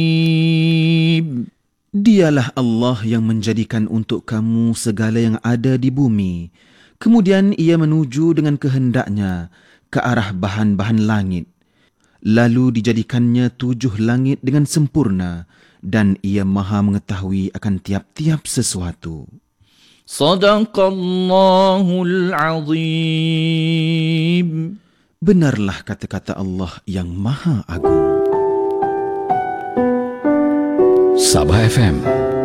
Dialah Allah yang menjadikan untuk kamu segala yang ada di bumi. Kemudian ia menuju dengan kehendaknya ke arah bahan-bahan langit. Lalu dijadikannya 7 langit dengan sempurna dan ia maha mengetahui akan tiap-tiap sesuatu. Sadaqallahul Azim. Benarlah kata-kata Allah yang maha agung. Sabah FM